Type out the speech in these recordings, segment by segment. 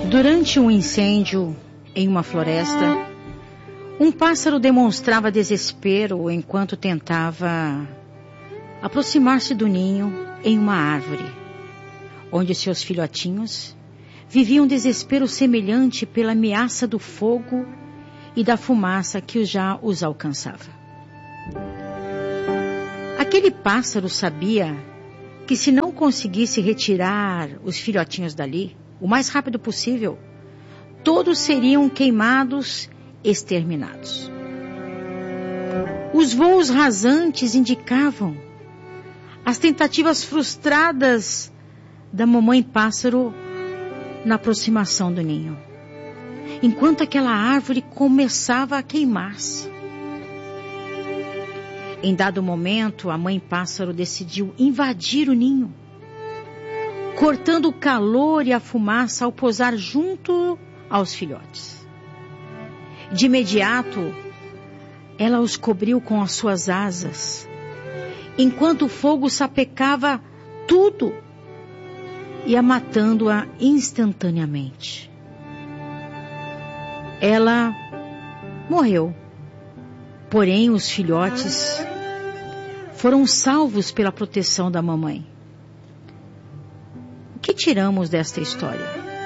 Durante um incêndio em uma floresta, um pássaro demonstrava desespero enquanto tentava aproximar-se do ninho em uma árvore, onde seus filhotinhos viviam um desespero semelhante pela ameaça do fogo e da fumaça que já os alcançava. Aquele pássaro sabia que se não conseguisse retirar os filhotinhos dali, o mais rápido possível, todos seriam queimados, exterminados. Os voos rasantes indicavam as tentativas frustradas da mamãe pássaro na aproximação do ninho, enquanto aquela árvore começava a queimar-se. Em dado momento, a mãe pássaro decidiu invadir o ninho, cortando o calor e a fumaça ao pousar junto aos filhotes. De imediato, ela os cobriu com as suas asas, enquanto o fogo sapecava tudo, ia matando-a instantaneamente. Ela morreu, porém os filhotes foram salvos pela proteção da mamãe. O que tiramos desta história?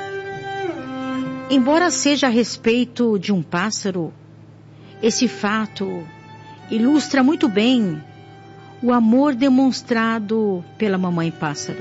Embora seja a respeito de um pássaro, esse fato ilustra muito bem o amor demonstrado pela mamãe pássaro,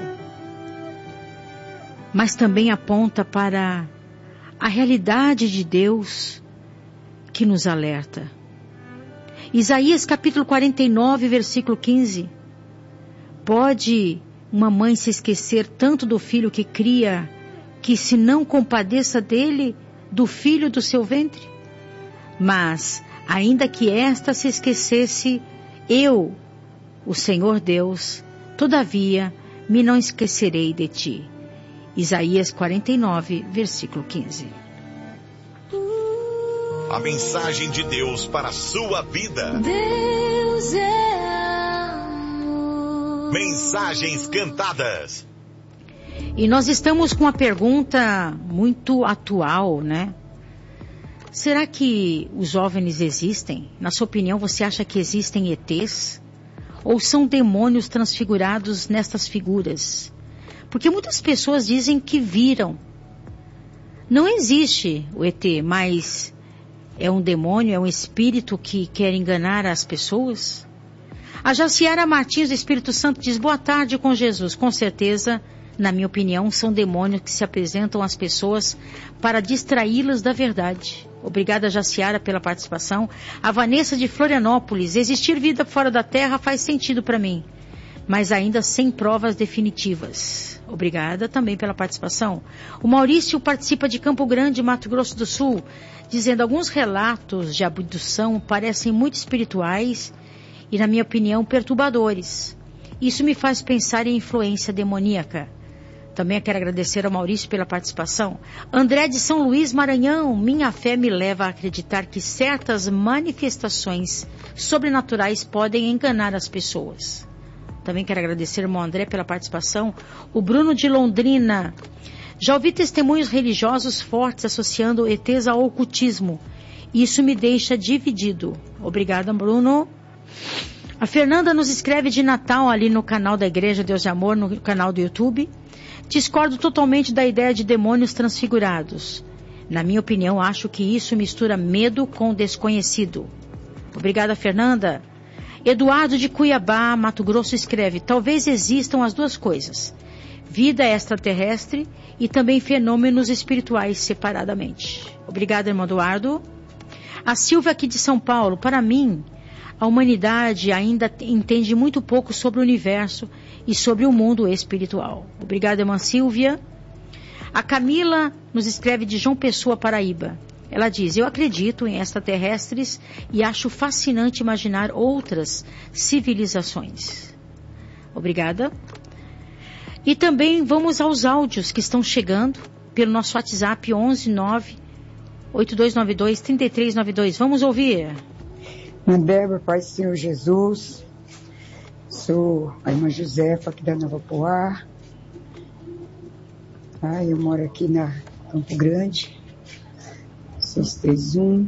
mas também aponta para a realidade de Deus que nos alerta. Isaías capítulo 49, versículo 15. Pode uma mãe se esquecer tanto do filho que cria, que se não compadeça dele, do filho do seu ventre? Mas, ainda que esta se esquecesse, eu, o Senhor Deus, todavia me não esquecerei de ti. Isaías 49, versículo 15. A mensagem de Deus para a sua vida. Deus é amor. Mensagens cantadas. E nós estamos com uma pergunta muito atual, né? Será que os OVNIs existem? Na sua opinião, você acha que existem ETs? Ou são demônios transfigurados nestas figuras? Porque muitas pessoas dizem que viram. Não existe o ET, mas é um demônio, é um espírito que quer enganar as pessoas? A Jaciara Martins, do Espírito Santo, diz: boa tarde com Jesus. Com certeza, na minha opinião, são demônios que se apresentam às pessoas para distraí-las da verdade. Obrigada, Jaciara, pela participação. A Vanessa de Florianópolis: existir vida fora da Terra faz sentido para mim, mas ainda sem provas definitivas. Obrigada também pela participação. O Maurício participa de Campo Grande, Mato Grosso do Sul, dizendo: alguns relatos de abdução parecem muito espirituais e, na minha opinião, perturbadores. Isso me faz pensar em influência demoníaca. Também quero agradecer ao Maurício pela participação. André de São Luís, Maranhão: minha fé me leva a acreditar que certas manifestações sobrenaturais podem enganar as pessoas. Também quero agradecer ao irmão André pela participação. O Bruno de Londrina: já ouvi testemunhos religiosos fortes associando ETs ao ocultismo. Isso me deixa dividido. Obrigada, Bruno. A Fernanda nos escreve de Natal ali no canal da Igreja Deus de Amor, no canal do YouTube. Discordo totalmente da ideia de demônios transfigurados. Na minha opinião, acho que isso mistura medo com desconhecido. Obrigada, Fernanda. Eduardo de Cuiabá, Mato Grosso, escreve: talvez existam as duas coisas, vida extraterrestre e também fenômenos espirituais separadamente. Obrigada, irmão Eduardo. A Silvia aqui de São Paulo: para mim, a humanidade ainda entende muito pouco sobre o universo e sobre o mundo espiritual. Obrigada, irmã Silvia. A Camila nos escreve de João Pessoa, Paraíba. Ela diz: eu acredito em extraterrestres e acho fascinante imaginar outras civilizações. Obrigada. E também vamos aos áudios que estão chegando pelo nosso WhatsApp 11982923392. Vamos ouvir. Débora, Pai do Senhor Jesus. Sou a irmã Josefa, aqui da Nova Poá. Eu moro aqui Campo Grande, 631.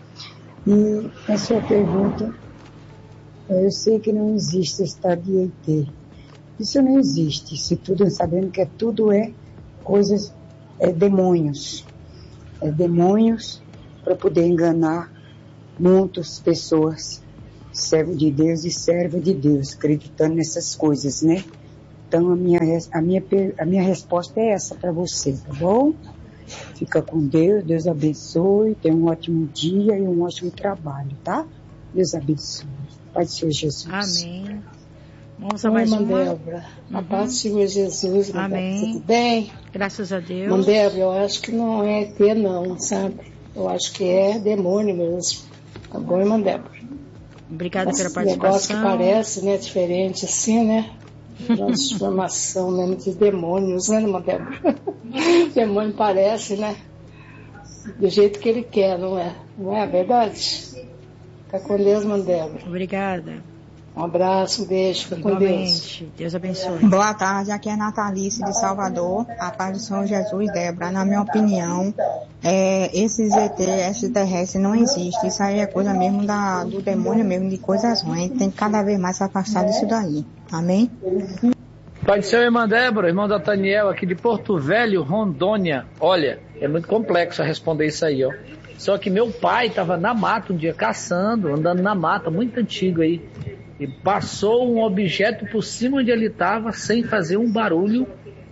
E a sua pergunta, eu sei que não existe estado de ET. Isso não existe, se tudo sabendo que tudo é coisas, demônios. É demônios para poder enganar muitas pessoas, servo de Deus e serva de Deus, acreditando nessas coisas, né? Então a minha resposta é essa para você, tá bom? Fica com Deus, Deus abençoe, tenha um ótimo dia e um ótimo trabalho, tá? Deus abençoe. Pai do Senhor Jesus. Amém. Vamos a mais uma. Débora. A paz do Senhor Jesus. Amém. Tudo bem? Graças a Deus. Débora, eu acho que não é ET não, sabe? Eu acho que é demônio mesmo. Tá bom, irmã Débora? Obrigada pela participação. Esse negócio que parece, né, diferente assim, né? Transformação mesmo de demônios, né, irmã Débora? O demônio parece, né? Do jeito que ele quer, não é? Não é a verdade? Fica com Deus, irmã Débora. Obrigada. Um abraço, um beijo, fica com Deus. Deus abençoe. Boa tarde, aqui é Natalice de Salvador. A paz do Senhor Jesus, Débora. Na minha opinião, esses ET extraterrestres não existem. Isso aí é coisa mesmo do demônio mesmo, de coisas ruins. Tem que cada vez mais se afastar disso daí. Amém? Pai do Senhor, irmã Débora, irmão Nathaniel, aqui de Porto Velho, Rondônia. Olha, é muito complexo responder isso aí, ó. Só que meu pai estava na mata um dia caçando, andando na mata, muito antigo aí. E passou um objeto por cima onde ele estava, sem fazer um barulho.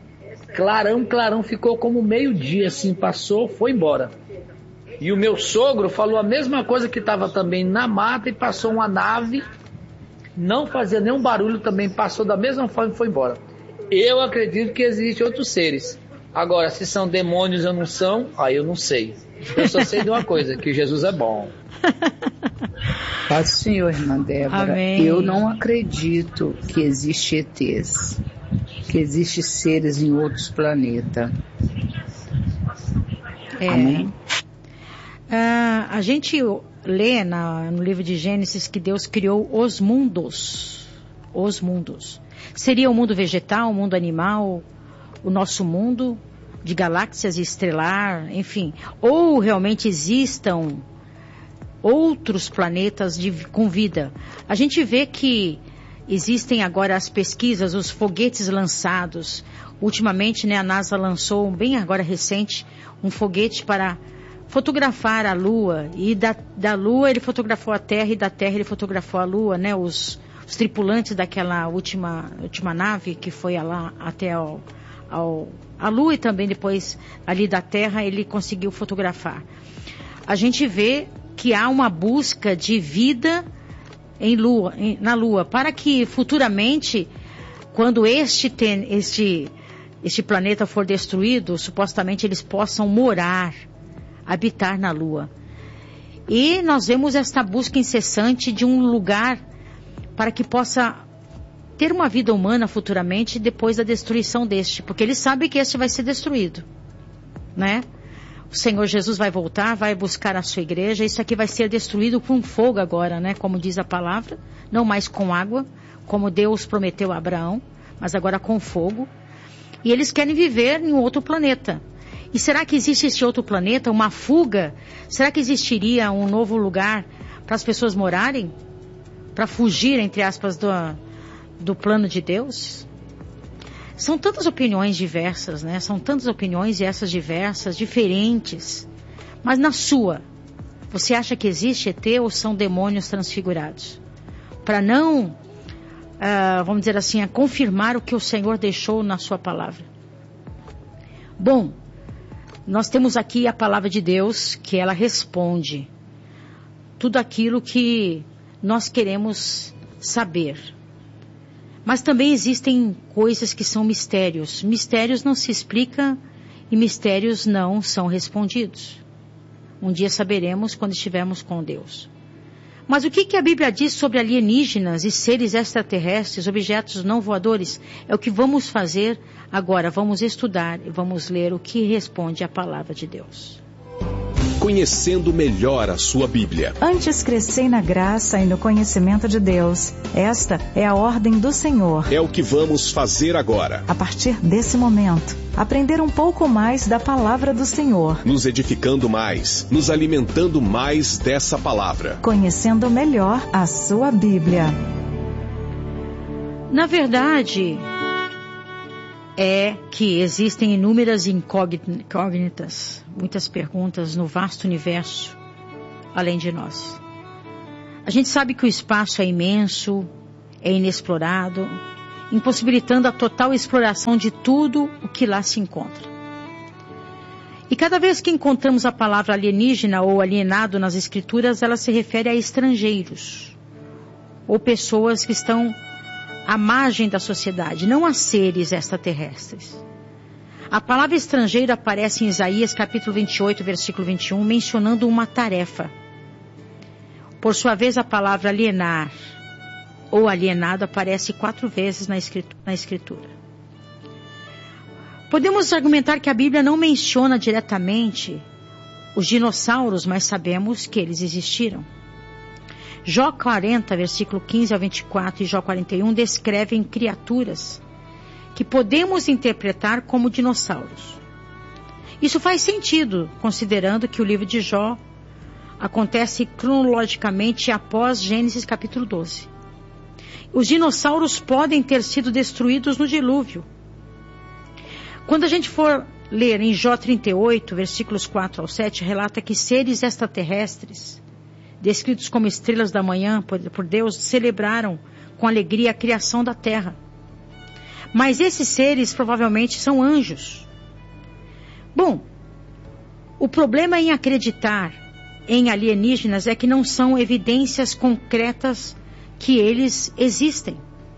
Clarão, ficou como meio-dia, assim, passou, foi embora. E o meu sogro falou a mesma coisa, que estava também na mata e passou uma nave, não fazia nenhum barulho também, passou da mesma forma e foi embora. Eu acredito que existem outros seres. Agora, se são demônios ou não são, aí eu não sei. Eu só sei de uma coisa, que Jesus é bom. Paz do Senhor, irmã Débora. Amém. Eu não acredito que existe ETs, que existe seres em outros planetas. Amém? A gente lê no livro de Gênesis que Deus criou os mundos. Os mundos. Seria o mundo vegetal, o mundo animal, o nosso mundo de galáxias estrelar, enfim. Ou realmente existam outros planetas com vida. A gente vê que existem agora as pesquisas, os foguetes lançados. Ultimamente, né, a NASA lançou, bem agora recente, um foguete para fotografar a Lua. E da Lua ele fotografou a Terra e da Terra ele fotografou a Lua, né? Os tripulantes daquela última nave que foi lá até a Lua e também depois ali da Terra ele conseguiu fotografar. A gente vê que há uma busca de vida na Lua, para que futuramente, quando este planeta for destruído, supostamente eles possam habitar na Lua. E nós vemos esta busca incessante de um lugar para que possa ter uma vida humana futuramente depois da destruição deste, porque eles sabem que este vai ser destruído, né? O Senhor Jesus vai voltar, vai buscar a sua igreja. Isso aqui vai ser destruído com fogo agora, né? Como diz a palavra. Não mais com água, como Deus prometeu a Abraão, mas agora com fogo. E eles querem viver em um outro planeta. E será que existe esse outro planeta, uma fuga? Será que existiria um novo lugar para as pessoas morarem? Para fugir, entre aspas, do plano de Deus? São tantas opiniões diversas, né? São tantas opiniões e essas diversas, diferentes. Mas na sua, você acha que existe ET ou são demônios transfigurados? Para não, vamos dizer assim, confirmar o que o Senhor deixou na sua palavra. Bom, nós temos aqui a palavra de Deus, que ela responde tudo aquilo que nós queremos saber. Mas também existem coisas que são mistérios. Mistérios não se explica e mistérios não são respondidos. Um dia saberemos quando estivermos com Deus. Mas o que a Bíblia diz sobre alienígenas e seres extraterrestres, objetos não voadores? É o que vamos fazer agora. Vamos estudar e vamos ler o que responde a palavra de Deus. conhecendo melhor a sua Bíblia. Antes crescei na graça e no conhecimento de Deus. Esta é a ordem do Senhor. É o que vamos fazer agora. A partir desse momento, aprender um pouco mais da palavra do Senhor. Nos edificando mais, nos alimentando mais dessa palavra. Conhecendo melhor a sua Bíblia. Na verdade, é que existem inúmeras incógnitas, muitas perguntas no vasto universo, além de nós. A gente sabe que o espaço é imenso, é inexplorado, impossibilitando a total exploração de tudo o que lá se encontra. E cada vez que encontramos a palavra alienígena ou alienado nas escrituras, ela se refere a estrangeiros, ou pessoas que estão à margem da sociedade, não a seres extraterrestres. A palavra estrangeiro aparece em Isaías capítulo 28, versículo 21, mencionando uma tarefa. Por sua vez, a palavra alienar ou alienado aparece 4 vezes na escritura. Podemos argumentar que a Bíblia não menciona diretamente os dinossauros, mas sabemos que eles existiram. Jó 40, versículo 15 ao 24 e Jó 41 descrevem criaturas que podemos interpretar como dinossauros. Isso faz sentido, considerando que o livro de Jó acontece cronologicamente após Gênesis capítulo 12. Os dinossauros podem ter sido destruídos no dilúvio. Quando a gente for ler em Jó 38, versículos 4 ao 7, relata que seres extraterrestres, descritos como estrelas da manhã por Deus, celebraram com alegria a criação da terra. Mas esses seres provavelmente são anjos. Bom, o problema em acreditar em alienígenas é que não são evidências concretas que eles existem.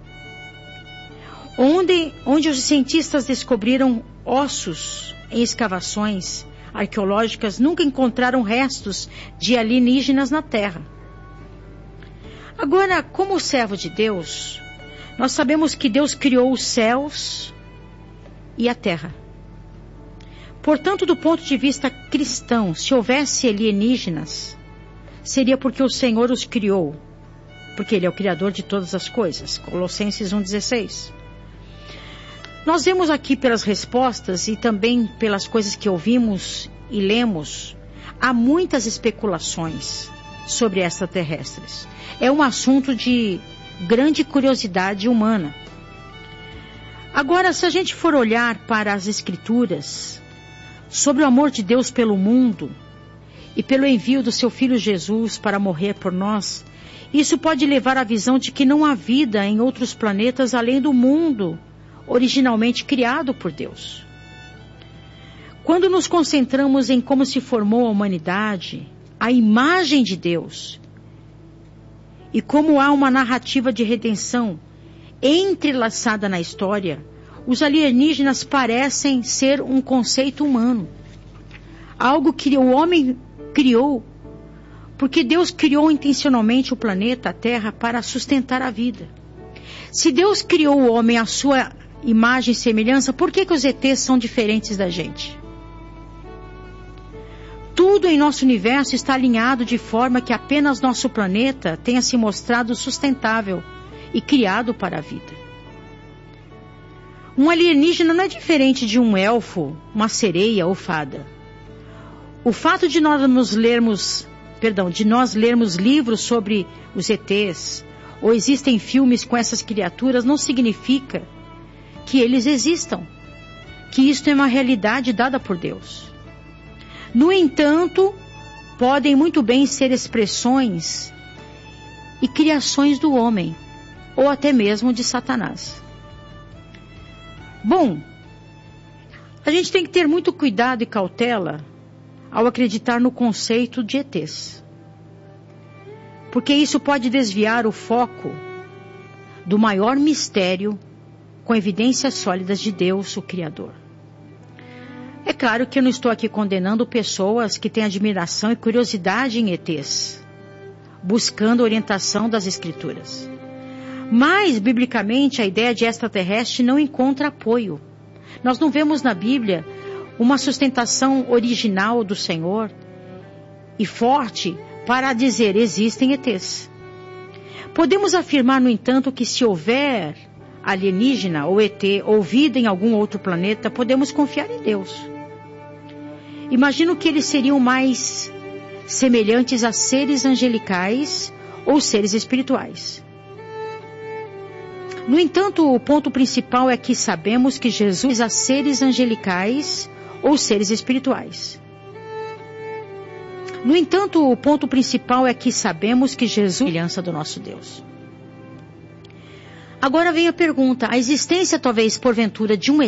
Onde os cientistas descobriram ossos em escavações arqueológicas, nunca encontraram restos de alienígenas na Terra. Agora, como servo de Deus, nós sabemos que Deus criou os céus e a Terra. Portanto, do ponto de vista cristão, se houvesse alienígenas, seria porque o Senhor os criou, porque Ele é o Criador de todas as coisas. Colossenses 1,16. Nós vemos aqui pelas respostas e também pelas coisas que ouvimos e lemos, há muitas especulações sobre extraterrestres. É um assunto de grande curiosidade humana. Agora, se a gente for olhar para as Escrituras, sobre o amor de Deus pelo mundo e pelo envio do seu Filho Jesus para morrer por nós, isso pode levar à visão de que não há vida em outros planetas além do mundo originalmente criado por Deus. Quando nos concentramos em como se formou a humanidade, a imagem de Deus, e como há uma narrativa de redenção entrelaçada na história, os alienígenas parecem ser um conceito humano. Algo que o homem criou, porque Deus criou intencionalmente o planeta, a Terra, para sustentar a vida. Se Deus criou o homem à sua imagem e semelhança, por que os ETs são diferentes da gente? Tudo em nosso universo está alinhado de forma que apenas nosso planeta tenha se mostrado sustentável e criado para a vida. Um alienígena não é diferente de um elfo, uma sereia ou fada. O fato de nós lermos livros sobre os ETs, ou existem filmes com essas criaturas, não significa que eles existam, que isto é uma realidade dada por Deus. No entanto, podem muito bem ser expressões e criações do homem, ou até mesmo de Satanás. Bom, a gente tem que ter muito cuidado e cautela ao acreditar no conceito de ETs, porque isso pode desviar o foco do maior mistério com evidências sólidas de Deus, o Criador. É claro que eu não estou aqui condenando pessoas que têm admiração e curiosidade em ETs, buscando orientação das Escrituras. Mas, biblicamente, a ideia de extraterrestre não encontra apoio. Nós não vemos na Bíblia uma sustentação original do Senhor e forte para dizer existem ETs. Podemos afirmar, no entanto, que se houver alienígena ou ET ou vida em algum outro planeta, podemos confiar em Deus. Imagino que eles seriam mais semelhantes a seres angelicais ou seres espirituais. No entanto, o ponto principal é que sabemos que Jesus a seres angelicais ou seres espirituais. No entanto, o ponto principal é que sabemos que Jesus é a semelhança do nosso Deus. Agora vem a pergunta: a existência talvez porventura de um